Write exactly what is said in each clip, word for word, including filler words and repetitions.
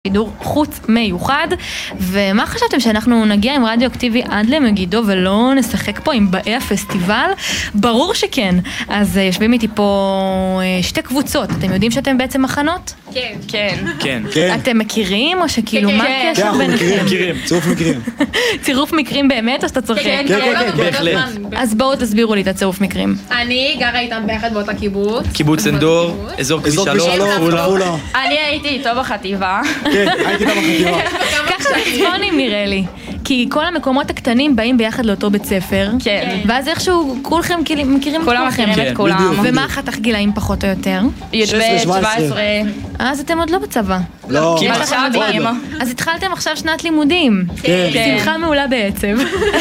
שידור חוץ מיוחד. ומה חשבתם, שאנחנו נגיע עם רדיו אקטיבי עד למגידו ולא נשחק פה עם באי הפסטיבל? ברור שכן. אז יושבים איתי פה שתי קבוצות. אתם יודעים שאתם בעצם מחנות? כן. כן. כן. אתם מכירים או שכאילו מה הקשר כן, ביניכם? מכירים. צירוף מקרים. צירוף מקרים באמת או שאתה צוחק? כן, כן, בהחלט. אז בואו תסבירו לי את הצירוף מקרים. אני גרה איתם ביחד באותה קיבוץ. קיבוץ אנדור, אזור כביש שלוש, חולה. אני הייתי איתו בחטיבה. כן, הייתי איתם בחטיבה. ככה זה צפונים נראה לי. כי כל המקומות הקטנים באים ביחד לאותו בית ספר. כן. ואז איכשהו כולכם מכירים את כולם כולכם. מכירים את כולם. בדיוק. ומה חתך גילאים פחות או יותר? י"ב, שבע עשרה. אז אתם עוד לא בצבא. לא, כמעט. עוד עכשיו לא. באמא. אז התחלתם עכשיו שנת לימודים. כן. שמחה מעולה בעצב.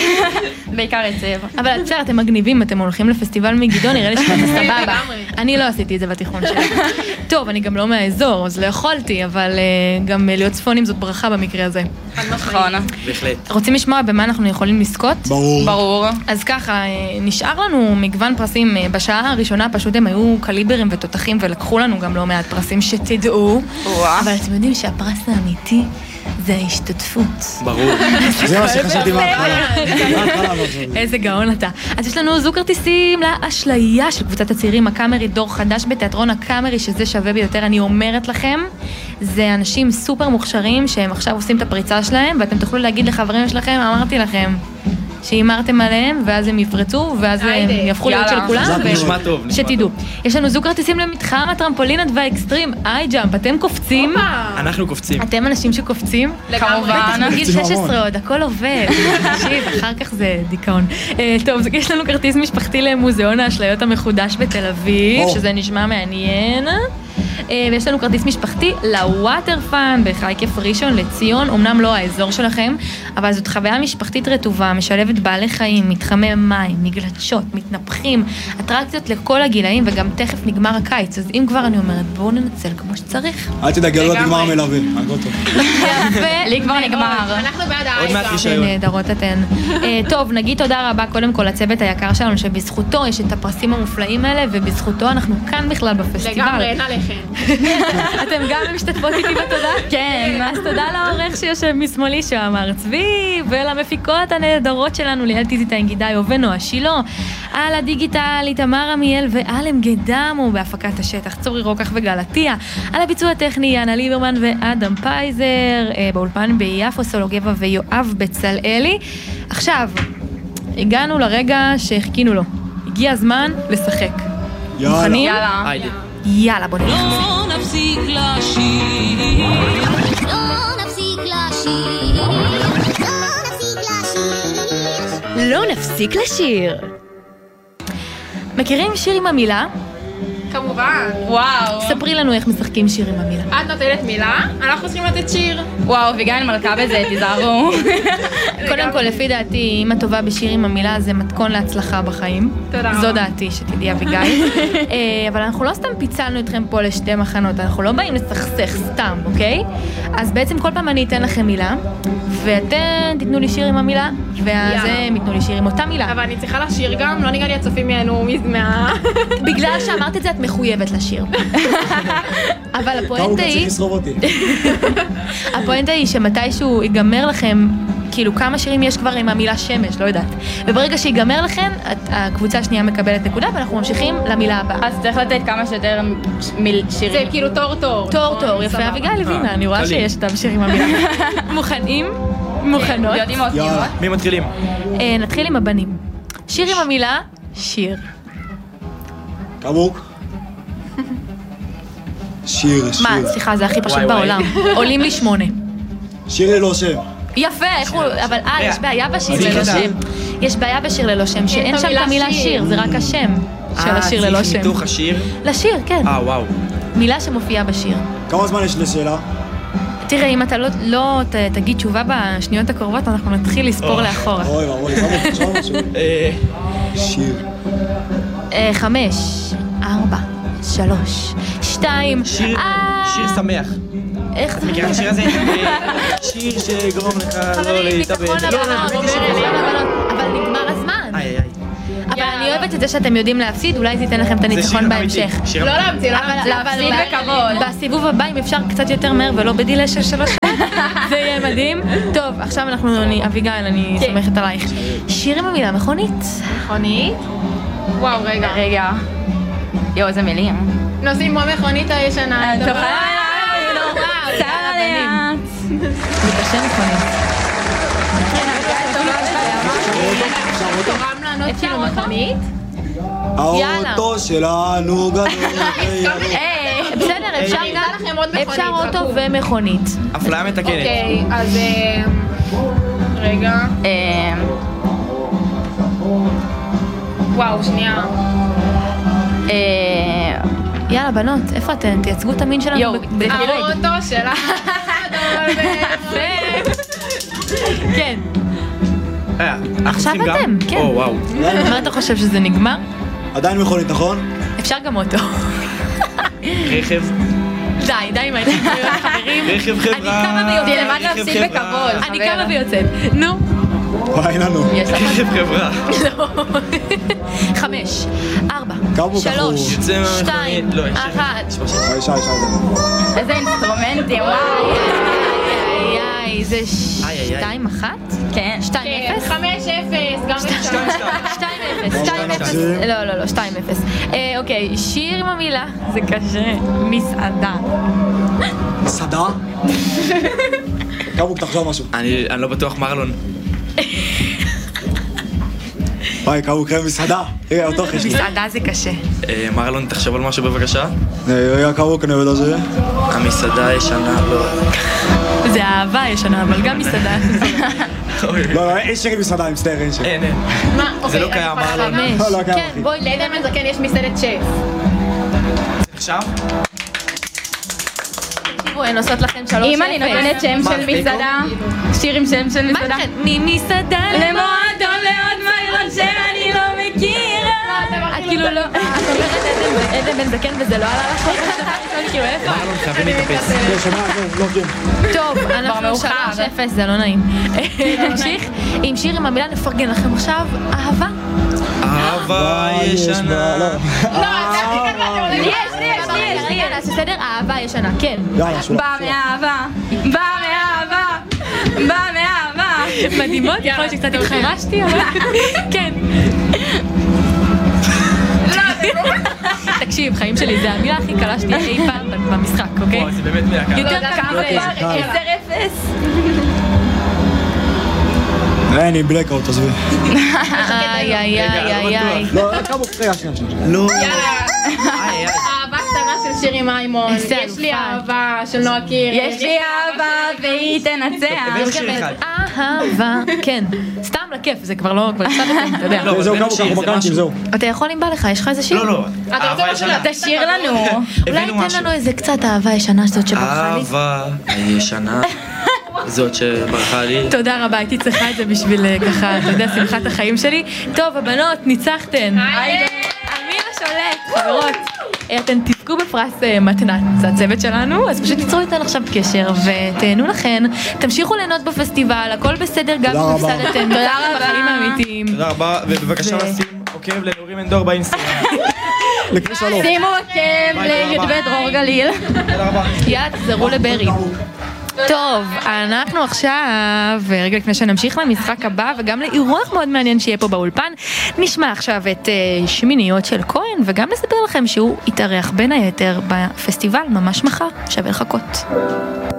בעיקר עצב. אבל בסדר, אתם מגניבים, אתם הולכים לפסטיבל מגידו, נראה לי שאתם סבבה. אני לא עשיתי את זה בתיכון שלי. טוב, אני גם לא מהאזור, אז לא יכולתי, אבל אה, גם להיות צפונים זאת ברכה במקרה הזה. נכון. בהחלט. רוצים לשמוע במה אנחנו יכולים לזכות? ברור. ברור. אז ככה, אה, נשאר לנו מגוון פרסים. אה, בשעה הראשונה פשוט הם היו קליברים ותותחים, ולקחו לנו גם לא מעט פרסים שתדעו. וואו. אבל אתם יודעים שהפרס האמיתי זה ההשתתפות. ברור. זה מה שחשבתי מההתחלה. מההתחלה לא זה. איזה גאון אתה. אז יש לנו זוג כרטיסים לאשליה של קבוצת הצעירים הקאמרי, דור חדש בתיאטרון הקאמרי, שזה שווה ביותר, אני אומרת לכם. זה אנשים סופר מוכשרים שהם עכשיו עושים את הפריצה שלהם, ואתם תוכלו להגיד לחברים שלכם, אמרתי לכם, שאימרתם עליהם, ואז הם יפרצו, ואז הם יהפכו להיות של יאללה. כולם. זה ו- נשמע טוב, נשמע שתדעו. יש לנו זוג כרטיסים למתחם הטרמפולינת והאקסטרים, איי ג'אמפ, אתם קופצים? אנחנו קופצים. אתם אנשים שקופצים? כמובן. בגיל קופצים שש עשרה המון. עוד, הכל עובד. תקשיב, אחר כך זה דיכאון. אה, טוב, יש לנו כרטיס משפחתי למוזיאון האשליות המחודש בתל אביב, או. שזה נשמע מעניין. אה, ויש לנו כרטיס משפחתי לווטר פאן בחייקף ראשון לציון, אמנם לא האזור שלכם, אבל זאת חוויה משפחתית רטובה, משלבת בעלי חיים, מתחמי מים, מגלשות, מתנפחים, אטרקציות לכל הגילאים, וגם תכף נגמר הקיץ, אז אם כבר אני אומרת, בואו ננצל כמו שצריך. אל תדאג, לא נגמר המלווה. הכל טוב. יפה. לי כבר נגמר. אנחנו בעד עוד מעט האייבה. רישיון. נהדרות אתן. אה, טוב, נגיד תודה רבה קודם כל לצוות היקר שלנו, שבזכותו יש את הפרסים המופלאים האלה, ובזכותו אנחנו כאן בכלל בפסטיבל. לגמרי, אין עליכם. אתם גם משתתפות איתי בתודה? כן. אז תודה לעורך שיושב משמאלי שאמר צבי, ולמפיקות הנהדרות שלנו, ליאל טיזיטה גידיו ונועה שילה, על הדיגיטל, איתמר עמיאל ואלם גדמו, בהפקת השטח, צורי רוקח וגלתיה, על הביצוע הטכני, יאנה ליברמן ואדם פייזר, אה, באולפן ביפו, סולו גבע ויואב בצלאלי. עכשיו, הגענו לרגע שהחכינו לו. הגיע הזמן לשחק. יאללה. מוכנים? יאללה. היידה. יאללה, בוא נלך. לא נפסיק לשיר, לא נפסיק לשיר, לא נפסיק לשיר. לא נפסיק לשיר. מכירים שיר עם המילה? כמובן. וואו. ספרי לנו איך משחקים שיר עם המילה. את נותנת מילה, אנחנו צריכים לתת שיר. וואו, ויגן מלכה בזה, תיזהרו. קודם כל, לפי דעתי, אם את טובה בשיר עם המילה, זה מתכון להצלחה בחיים. תודה רבה. זו דעתי, שתדעי אביגיל. אה, אבל אנחנו לא סתם פיצלנו אתכם פה לשתי מחנות, אנחנו לא באים לסכסך סתם, אוקיי? אז בעצם כל פעם אני אתן לכם מילה, ואתם תיתנו לי שיר עם המילה, ואז הם ייתנו לי שיר עם אותה מילה. אבל אני צריכה לשיר גם, לא נראה לי הצופים ייהנו מה... בגלל שאמרת את זה, את מחויבת לשיר. אבל כמה הוא הפואנטה גם צריך היא, לשרוב אותי. הפואנטה היא שמתישהו ייגמר לכם, כאילו כמה שירים יש כבר עם המילה שמש, לא יודעת. וברגע שיגמר לכם, את- הקבוצה השנייה מקבלת נקודה, ואנחנו ממשיכים למילה הבאה. אז צריך לתת כמה שיותר מיל- זה שירים. כאילו תור תור. תור נכון? תור, יפה, סבבה. אביגיל הבינה, אני רואה קליל. שיש אותם שיר עם המילה. מוכנים? מוכנות? יודעים אותי. יאללה. מי מתחילים? אה, נתחיל עם הבנים. שיר עם המילה, שיר. כמוק. שיר, שיר. מה, סליחה, זה הכי פשוט וואי, וואי. בעולם. עולים לי שמונה. שיר ללא שם. יפה, איך הוא, אבל אה, יש בעיה בשיר זה ללא קטע. שם. יש בעיה בשיר ללא שם, שאין את שם את המילה המילה שיר. שיר, זה רק השם של אה, השיר ללא צריך שם. מתוך השיר? לשיר, כן. אה, וואו. מילה שמופיעה בשיר. כמה זמן יש לשאלה? תראה, אם אתה לא- לא ת- תגיד תשובה בשניות הקרובות, אנחנו נתחיל לספור או. לאחורה. אוי ואוי, כמה תשמע משהו. אה, שיר. אה, חמש, ארבע, שלוש, שתיים, שיר, אה, שיר שמח. איך זה? מכירה את השיר הזה? אה, שיר שגורם לך לא חברים, להתאבד. ביטחון לא, הבנות, לא, ביטחון הבנות, אבל נגמר הזמן. איי, איי, איי. אבל אני יאללה. אוהבת את זה שאתם יודעים להפסיד, אולי זה ייתן לכם את הניצחון בהמשך. לא להמציא, לא להמציא. להפסיד בכבוד. בסיבוב הבא, אם אפשר קצת יותר מהר ולא בדילה של שלוש שעות, זה יהיה מדהים. טוב, עכשיו אנחנו, אביגיל, אני סומכת עלייך. שיר עם המילה מכונית. מכונית? וואו, רגע. רגע. יואו, איזה מילים. נוסעים כמו מכונית הישנה. תוכל וואו, צער עליה. זה קשה מכונית. תורם לענות כאילו מכונית? האוטו שלנו גדול וירוק. בסדר, אפשר אני אתן לכם עוד מכונית, אפשר אוטו חכו. ומכונית. אפליה מתקנת. אוקיי, אז... אה, רגע. אה, וואו, שנייה. אה, יאללה בנות, איפה אתן? תייצגו את המין שלנו. יואו, ב- זה ב- האוטו שלה גדול ויפה. כן. אה, אנחנו עכשיו צריכים גם? אתם, כן. או, וואו. מה אתה חושב שזה נגמר? עדיין מכונית, נכון? אפשר גם אוטו. רכב. די, די עם הידיים, חברים. רכב אני חברה. קמה ויוצאת. תלמד רכב להפסיד חברה. בכבוד. אני חבר. קמה ויוצאת. נו. וואי לנו. יש לך רכב חברה. לא. חמש, ארבע, כמה שלוש, כחור? יוצא מהמכונית. שתיים, לא, יש אחת. יש משהו. שי, שי, שי. איזה אינסטרומנטים, וואי. איי, איי, זה איי, איי, איי. שתיים אחת? כן. שתיים כן, אפס? חמש אפס, גם אפשר. שתיים אפס, שתיים אפס. אפס. לא, לא, לא, שתיים אפס. אה, אוקיי, שיר עם המילה, זה קשה. מסעדה. מסעדה? כמה תחשוב משהו. אני אני לא בטוח מרלון. וואי, כמה קרב מסעדה. רגע, אותו חשבי. מסעדה זה קשה. אה, מרלון, תחשוב על משהו בבקשה. רגע, כמה כנראה לא זה. המסעדה הישנה, לא. זה אהבה ישנה, אבל גם מסעדה. אוי, לא, לא, אין שירים מסעדה, אני מצטער, אין שיר. אין, אין. מה, אוקיי, לא אני קיים, יכולה מרלון. לענות? חמש. לא, לא, קיים, כן, אחי. בואי, לעדן בן זקן יש מסעדת שף. עכשיו? תקשיבו, הן עושות לכם שלוש אם אני נותנת שם של מה, מסעדה, שיר עם שם של מה מסעדה. לכם? ממסעדה למועדון לעוד מיילות שאני לא מכירה. את כאילו לא... את אומרת עדן- עדן בן זקן וזה לא עלה לך? כאילו איפה? מרלון, חייבים להתאפס. כן, שומע, לא, לא, כן. טוב, אנחנו מאוחר. שלוש אפס, זה לא נעים. נמשיך עם שיר עם המילה, נפרגן לכם עכשיו אהבה. אהבה יש בה, ישנה. לא. לא, אז איך תיקח אותי? יש, יש, יש, רגע, נעשה סדר, אהבה ישנה, כן. יאללה, שולה. בא מאהבה, בא מאהבה, בא מאהבה. מדהימות, יכול להיות שקצת התחרשתי, אבל... כן. תקשיב, חיים שלי, זה המילה הכי קלה שתהיה אי פעם במשחק, אוקיי? וואו, זה באמת מילה קלה. יותר כמה קל. כבר? עשר אפס. אין, עם בלקאוט, עזבי. איי, איי, איי, איי, איי. לא, כמה, רגע, שנייה, שנייה. לא. יאללה. איי, איי. אהבה קטנה של שירי מימון. איזה יש לי אלופה. אהבה של נועה קירל. יש לי אהבה והיא תנצח. הבאנו שיר אחד. אהבה, כן. סתם לכיף, זה כבר לא... כבר הפסדתם, אתה יודע. לא, זהו, הבאנו כמה שיר, ככה זה בקאנטים, משהו. זהו. אתה יכול אם בא לך, יש לך איזה שיר? לא, לא. אתה רוצה אהבה משהו ישנה. להציג? תשאיר לנו. אולי הבאנו תן משהו. לנו איזה קצת אהבה ישנה זאת שברחה לי. אהבה הישנה. זאת שברחה לי. תודה רבה, הייתי צריכה את זה בשביל אה, ככה, אתה יודע, שמחת החיים שלי. טוב, הבנות, ניצחתן. אמיר השולט, חברות. אה, אתן תזכו בפרס אה, מתנת, זה הצוות שלנו, אז פשוט תיצרו איתן עכשיו קשר ותהנו לכן. תמשיכו ליהנות בפסטיבל, הכל בסדר, גם תודה אם רבה. הפסדתם. תודה רבה. בחיים האמיתיים. תודה רבה, ובבקשה ו- לשים עוקב לנורים אנדור באינסטגרם. לכביש שלום. שימו עוקב לי"ב דרור גליל. תודה רבה. יאללה, תחזרו לברי. טוב, אנחנו עכשיו, רגע לפני שנמשיך למשחק הבא וגם לאירוח מאוד מעניין שיהיה פה באולפן, נשמע עכשיו את uh, שמיניות של כהן וגם נספר לכם שהוא יתארח בין היתר בפסטיבל ממש מחר, שווה לחכות.